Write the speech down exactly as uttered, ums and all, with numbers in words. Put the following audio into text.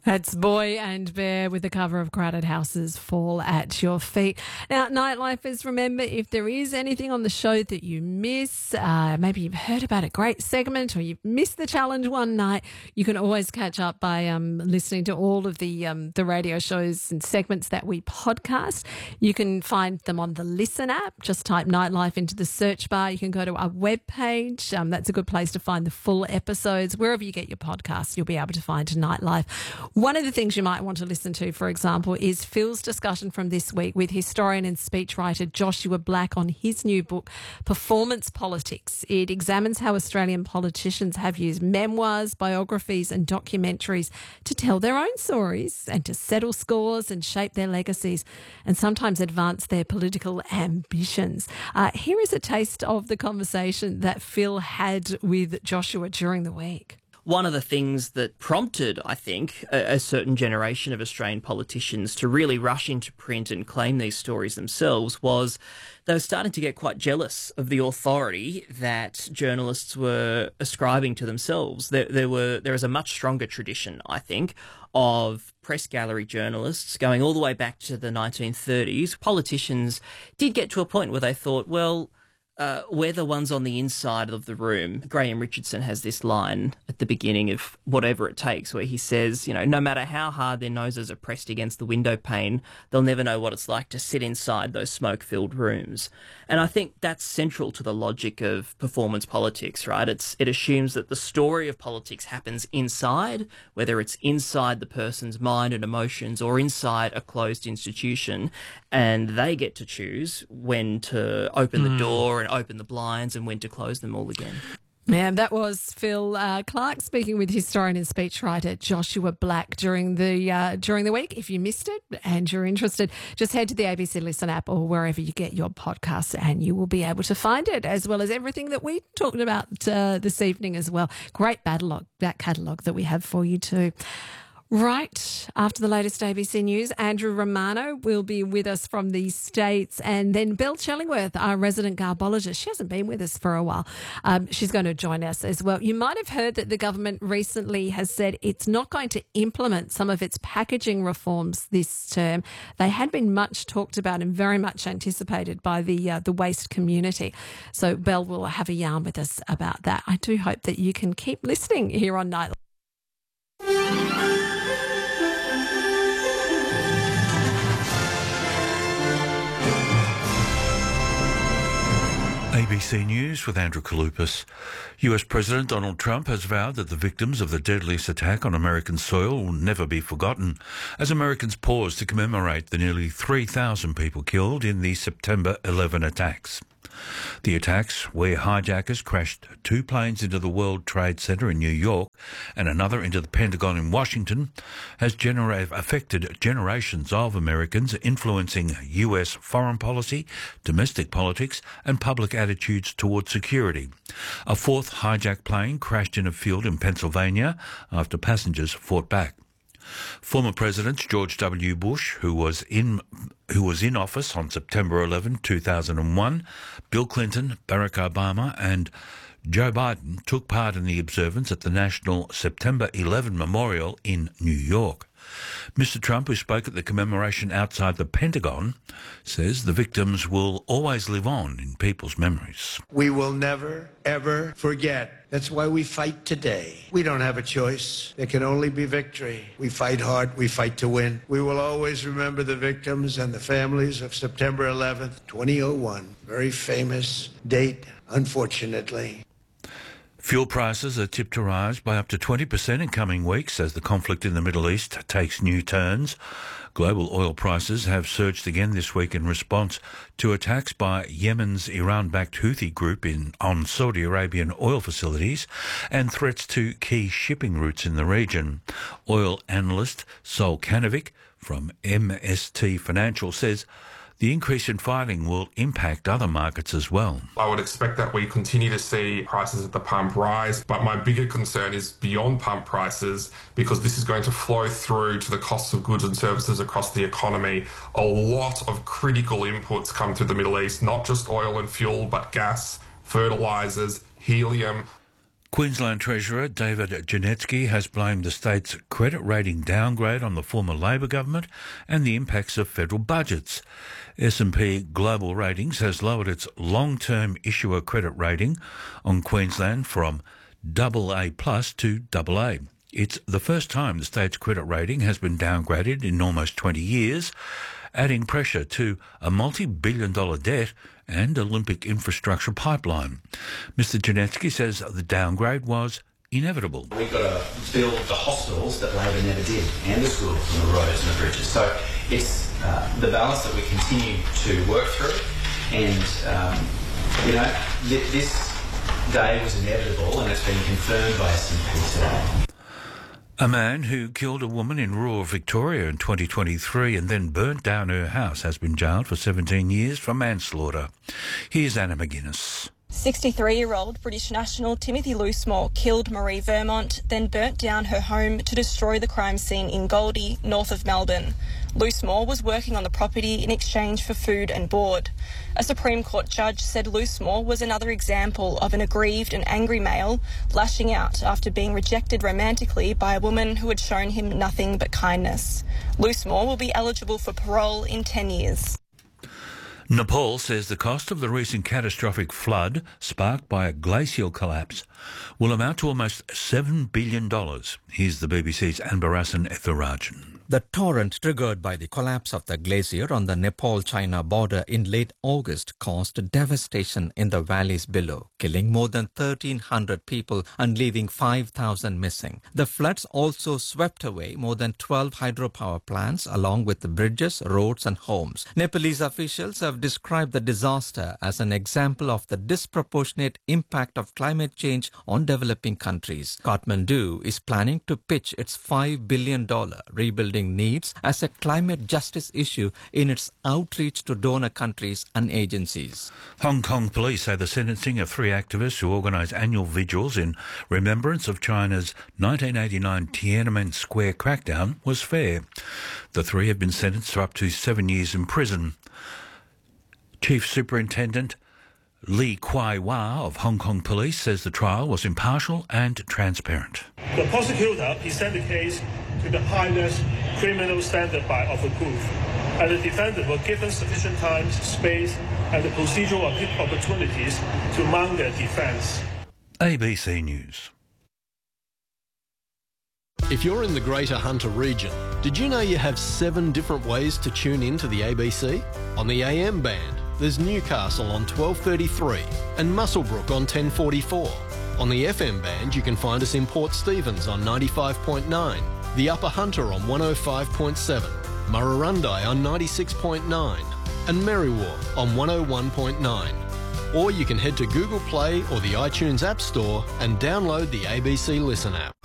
That's Boy and Bear with the cover of Crowded Houses, Fall at Your Feet. Now, Nightlifers, remember, if there is anything on the show that you miss, uh, maybe you've heard about a great segment or you've missed the challenge one night, you can always catch up by um, listening to all of the um, the radio shows and segments that we podcast. You can find them on the Listen app. Just type Nightlife into the search bar. You can go to our webpage. Um, that's a good place to find the full episodes. Wherever you get your podcasts, you'll be able to find Nightlife. One of the things you might want to listen to, for example, is Phil's discussion from this week with historian and speechwriter Joshua Black on his new book, Performance Politics. It examines how Australian politicians have used memoirs, biographies and documentaries to tell their own stories and to settle scores and shape their legacies and sometimes advance their political ambitions. Uh, here is a taste of the conversation that Phil had with Joshua during the week. One of the things that prompted, I think, a, a certain generation of Australian politicians to really rush into print and claim these stories themselves was they were starting to get quite jealous of the authority that journalists were ascribing to themselves. There, there were there is a much stronger tradition, I think, of press gallery journalists going all the way back to the nineteen thirties. Politicians did get to a point where they thought, well, Uh, we're the ones on the inside of the room. Graham Richardson has this line at the beginning of Whatever It Takes where he says, you know, no matter how hard their noses are pressed against the window pane, they'll never know what it's like to sit inside those smoke-filled rooms. And I think that's central to the logic of performance politics, right? It's It assumes that the story of politics happens inside, whether it's inside the person's mind and emotions or inside a closed institution, and they get to choose when to open mm. the door and open the blinds and when to close them all again. Yeah, that was Phil uh, Clark speaking with historian and speechwriter Joshua Black during the uh, during the week. If you missed it and you're interested, just head to the A B C Listen app or wherever you get your podcasts and you will be able to find it, as well as everything that we talked about uh, this evening as well. Great catalogue, that catalogue that we have for you too. Right, after the latest A B C News, Andrew Romano will be with us from the States, and then Belle Chellingworth, our resident garbologist. She hasn't been with us for a while. Um, she's going to join us as well. You might have heard that the government recently has said it's not going to implement some of its packaging reforms this term. They had been much talked about and very much anticipated by the uh, the waste community. So Belle will have a yarn with us about that. I do hope that you can keep listening here on Nightlife. A B C News with Andrew Kaloupas. U S President Donald Trump has vowed that the victims of the deadliest attack on American soil will never be forgotten as Americans pause to commemorate the nearly three thousand people killed in the September eleventh attacks. The attacks, where hijackers crashed two planes into the World Trade Center in New York and another into the Pentagon in Washington, has genera- affected generations of Americans, influencing U S foreign policy, domestic politics and public attitudes towards security. A fourth hijacked plane crashed in a field in Pennsylvania after passengers fought back. Former Presidents George W. Bush, who was in who was in office on September eleventh, two thousand one, Bill Clinton, Barack Obama and Joe Biden took part in the observance at the National September eleventh Memorial in New York. Mister Trump, who spoke at the commemoration outside the Pentagon, says the victims will always live on in people's memories. We will never, ever forget. That's why we fight today. We don't have a choice. There can only be victory. We fight hard. We fight to win. We will always remember the victims and the families of September eleventh, two thousand one. Very famous date, unfortunately. Fuel prices are tipped to rise by up to twenty percent in coming weeks as the conflict in the Middle East takes new turns. Global oil prices have surged again this week in response to attacks by Yemen's Iran-backed Houthi group in, on Saudi Arabian oil facilities and threats to key shipping routes in the region. Oil analyst Sol Kanovic from M S T Financial says the increase in fighting will impact other markets as well. I would expect that we continue to see prices at the pump rise, but my bigger concern is beyond pump prices, because this is going to flow through to the costs of goods and services across the economy. A lot of critical inputs come through the Middle East, not just oil and fuel, but gas, fertilizers, helium. Queensland Treasurer David Janetsky has blamed the state's credit rating downgrade on the former Labor government and the impacts of federal budgets. S and P Global Ratings has lowered its long-term issuer credit rating on Queensland from double A plus to double A. It's the first time the state's credit rating has been downgraded in almost twenty years, adding pressure to a multi-billion dollar debt and Olympic infrastructure pipeline. Mister Janetsky says the downgrade was inevitable. We've got to build the hospitals that Labor never did, and the schools and the roads and the bridges. So it's uh, the balance that we continue to work through, and um, you know, th- this day was inevitable, and it's been confirmed by S and P today. A man who killed a woman in rural Victoria in twenty twenty-three and then burnt down her house has been jailed for seventeen years for manslaughter. Here's Anna McGuinness. sixty-three-year-old British national Timothy Loosemore killed Marie Vermont, then burnt down her home to destroy the crime scene in Goldie, north of Melbourne. Loosemore was working on the property in exchange for food and board. A Supreme Court judge said Loosemore was another example of an aggrieved and angry male lashing out after being rejected romantically by a woman who had shown him nothing but kindness. Loosemore will be eligible for parole in ten years. Nepal says the cost of the recent catastrophic flood sparked by a glacial collapse will amount to almost seven billion dollars. Here's the B B C's Anbarasan Ethirajan. The torrent triggered by the collapse of the glacier on the Nepal-China border in late August caused devastation in the valleys below, killing more than thirteen hundred people and leaving five thousand missing. The floods also swept away more than twelve hydropower plants along with the bridges, roads and homes. Nepalese officials have described the disaster as an example of the disproportionate impact of climate change on developing countries. Kathmandu is planning to pitch its five billion dollars rebuilding needs as a climate justice issue in its outreach to donor countries and agencies. Hong Kong police say the sentencing of three activists who organised annual vigils in remembrance of China's nineteen eighty-nine Tiananmen Square crackdown was fair. The three have been sentenced to up to seven years in prison. Chief Superintendent Lee Kwai Wah of Hong Kong Police says the trial was impartial and transparent. The prosecutor presented the case to the highest criminal standard by offer proof, and the defendant were given sufficient time, space, and the procedural opportunities to mount their defence. A B C News. If you're in the Greater Hunter region, did you know you have seven different ways to tune in to the A B C? On the A M band, there's Newcastle on twelve thirty-three and Muswellbrook on ten forty-four. On the F M band, you can find us in Port Stephens on ninety-five point nine, the Upper Hunter on one oh five point seven, Murrurundi on ninety-six point nine and Merriwa on one oh one point nine. Or you can head to Google Play or the iTunes App Store and download the A B C Listen app.